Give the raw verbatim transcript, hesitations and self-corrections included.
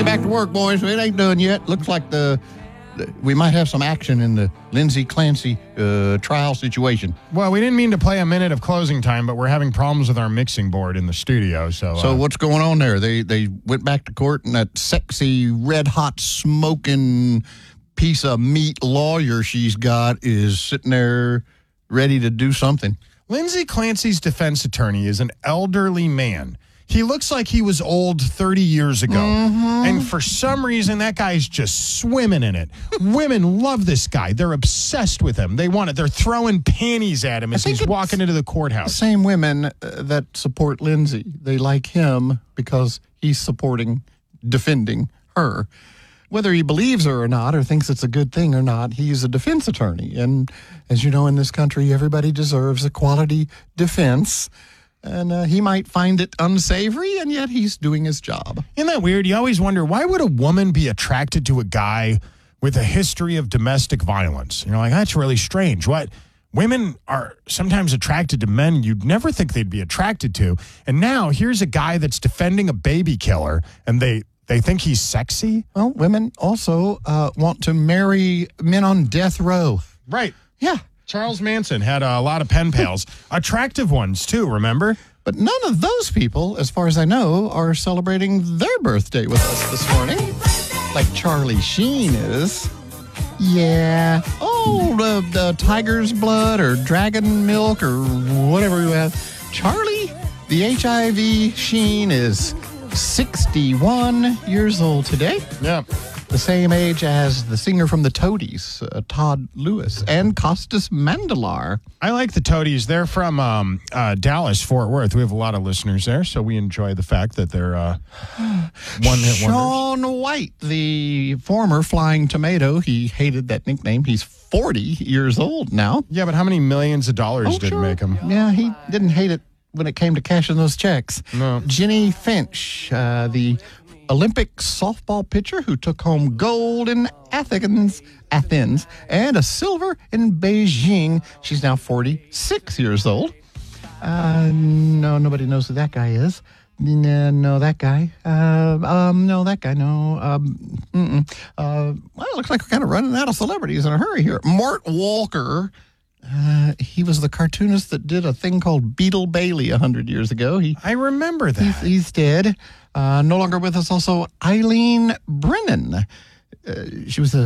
back to work, boys. It ain't done yet. Looks like the, the we might have some action in the Lindsay Clancy uh, trial situation. Well, we didn't mean to play a minute of closing time, but we're having problems with our mixing board in the studio. So, so uh, what's going on there? They they went back to court, and that sexy, red-hot, smoking piece of meat lawyer she's got is sitting there ready to do something. Lindsay Clancy's defense attorney is an elderly man. He looks like he was old thirty years ago. Mm-hmm. And for some reason, that guy's just swimming in it. Women love this guy. They're obsessed with him. They want it. They're throwing panties at him as he's walking into the courthouse. The same women uh, that support Lindsay. They like him because he's supporting, defending her. Whether he believes her or not, or thinks it's a good thing or not, he's a defense attorney. And as you know, in this country, everybody deserves a quality defense. And uh, he might find it unsavory, and yet he's doing his job. Isn't that weird? You always wonder, why would a woman be attracted to a guy with a history of domestic violence? You're like, that's really strange. What? Women are sometimes attracted to men you'd never think they'd be attracted to. And now here's a guy that's defending a baby killer, and they, they think he's sexy? Well, women also uh, want to marry men on death row. Right. Yeah. Charles Manson had a lot of pen pals. Attractive ones, too, remember? But none of those people, as far as I know, are celebrating their birthday with us this morning. Like Charlie Sheen is. Yeah. Oh, the, the tiger's blood or dragon milk or whatever you have. Charlie, the H I V Sheen, is sixty-one years old today. Yeah. The same age as the singer from the Toadies, uh, Todd Lewis, and Costas Mandylor. I like the Toadies. They're from um, uh, Dallas, Fort Worth. We have a lot of listeners there, so we enjoy the fact that they're uh, one-hit wonders. Shaun White, the former Flying Tomato, he hated that nickname. He's forty years old now. Yeah, but how many millions of dollars Oh, did sure. it make him? Yeah, he didn't hate it when it came to cashing those checks. No. Jenny Finch, uh, the Olympic softball pitcher who took home gold in Athens, Athens, and a silver in Beijing. She's now forty-six years old. Uh, no, nobody knows who that guy is. No, no that guy. Uh, um, no, that guy. No. Um, mm-mm. Uh, well, it looks like we're kind of running out of celebrities in a hurry here. Mort Walker. Uh, he was the cartoonist that did a thing called Beetle Bailey a hundred years ago. He, I remember that. He's, he's dead. Uh, no longer with us. Also, Eileen Brennan. Uh, she was a